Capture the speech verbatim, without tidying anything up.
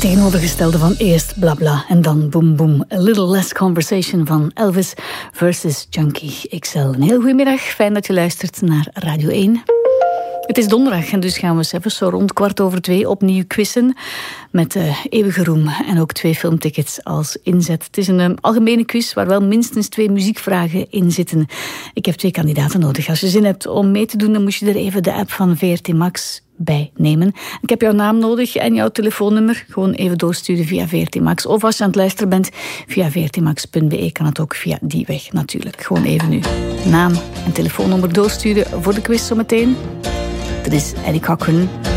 tegenovergestelde van eerst Blabla en dan Boom Boom. A Little Less Conversation van Elvis versus Junkie X L. Een heel goedemiddag, fijn dat je luistert naar Radio één. Het is donderdag en dus gaan we eens even zo rond kwart over twee opnieuw quizzen met uh, eeuwige roem en ook twee filmtickets als inzet. Het is een um, algemene quiz waar wel minstens twee muziekvragen in zitten. Ik heb twee kandidaten nodig. Als je zin hebt om mee te doen, dan moet je er even de app van V R T Max bij nemen. Ik heb jouw naam nodig en jouw telefoonnummer. Gewoon even doorsturen via V R T Max. Of als je aan het luisteren bent via v r t max punt b e kan het ook via die weg natuurlijk. Gewoon even nu naam en telefoonnummer doorsturen voor de quiz zometeen. Dat is Eddie Cochran.